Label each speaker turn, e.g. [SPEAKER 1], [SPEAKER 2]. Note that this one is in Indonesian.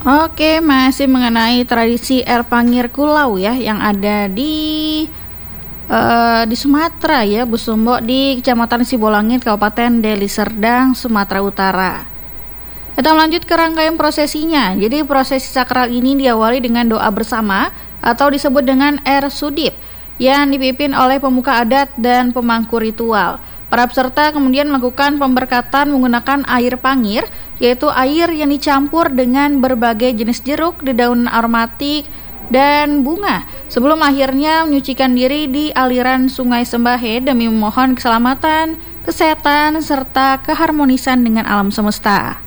[SPEAKER 1] Oke, masih mengenai tradisi air pangir Kulau ya yang ada di Sumatera ya, Busumbok di Kecamatan Sibolangit, Kabupaten Deli Serdang, Sumatera Utara. Kita melanjut ke rangkaian prosesinya. Jadi prosesi sakral ini diawali dengan doa bersama atau disebut dengan air sudip yang dipimpin oleh pemuka adat dan pemangku ritual. Para peserta kemudian melakukan pemberkatan menggunakan air pangir, yaitu air yang dicampur dengan berbagai jenis jeruk, dedaunan aromatik, dan bunga, sebelum akhirnya menyucikan diri di aliran Sungai Sembahe demi memohon keselamatan, kesehatan, serta keharmonisan dengan alam semesta.